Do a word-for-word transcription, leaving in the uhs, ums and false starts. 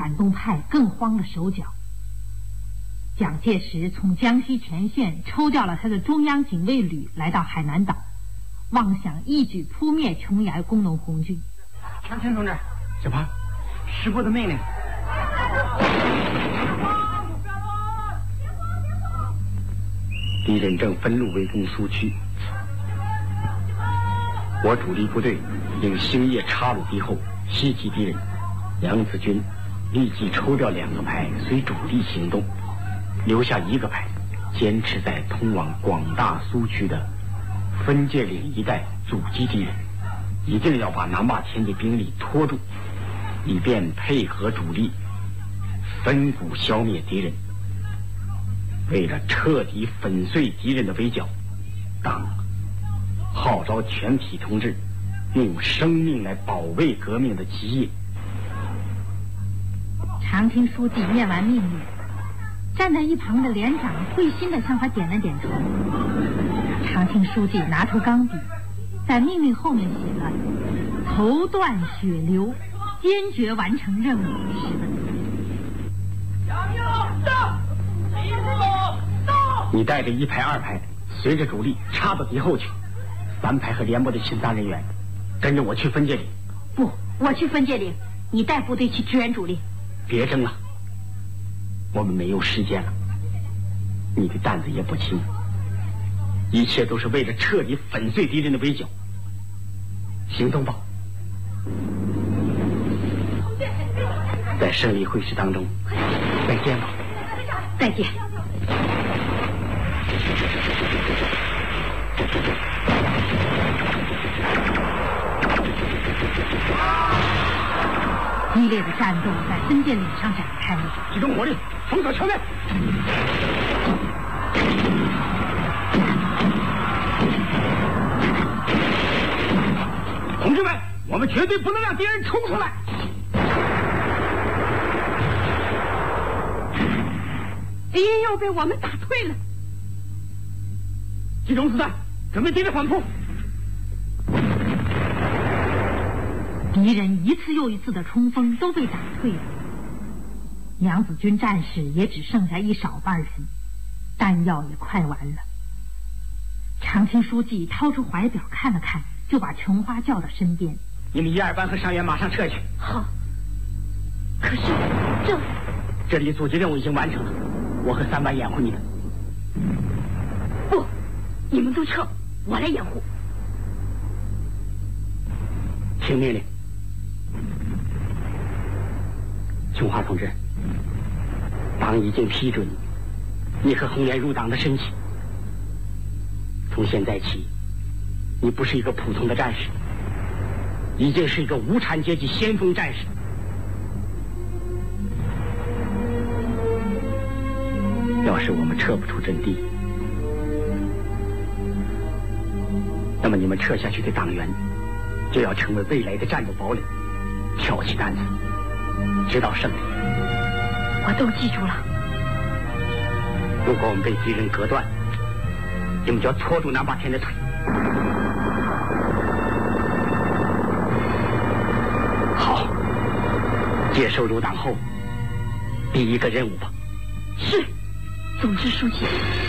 反动派更慌了手脚。蒋介石从江西前线抽调了他的中央警卫旅来到海南岛，妄想一举扑灭琼崖工农红军。 长青同志，小胖，师部的命令。 敌人正分路围攻苏区，我主力部队应星夜插入敌后，袭击敌人。杨子军立即抽调两个排随主力行动，留下一个排坚持在通往广大苏区的分界岭一带阻击敌人，一定要把南坝前的兵力拖住，以便配合主力分股消灭敌人。为了彻底粉碎敌人的围剿，党号召全体同志用生命来保卫革命的基业。 长青书记念完命令，站在一旁的连长会心地向他点了点头。长青书记拿出钢笔，在命令后面写了“头断血流，坚决完成任务”十个字。 向右上，一步到。 你带着一排、二排，随着主力插到敌后去。三排和连部的巡查人员，跟着我去分界岭。 不，我去分界岭，你带部队去支援主力。 别争了，我们没有时间了。你的担子也不轻，一切都是为了彻底粉碎敌人的围剿。行动吧，在胜利会师当中再见吧。 再见。激烈的战斗在分界岭上展开了， 集中火力，封锁前面。同志们，我们绝对不能让敌人冲出来。 敌人又被我们打退了。 集中子弹，准备接着反扑。 敌人一次又一次的冲锋都被打退了，娘子军战士也只剩下一少半人，弹药也快完了。长青书记掏出怀表看了看，就把琼花叫到身边：“ 你们一二班和上元马上撤去。”“ 好。”“可是这…… 这里阻击任务已经完成了，我和三班掩护你们。”“ 不，你们都撤，我来掩护。”“ 听命令。”“琼花同志，党已经批准你和红莲入党的申请。从现在起，你不是一个普通的战士，已经是一个无产阶级先锋战士。要是我们撤不出阵地，那么你们撤下去的党员就要成为未来的战斗堡垒，挑起担子，直到胜利。”“ 我都记住了。”“ 如果我们被敌人隔断，你们就要拖住南霸天的腿。”“好，接受入党后第一个任务吧。”“ 是，总支书记。”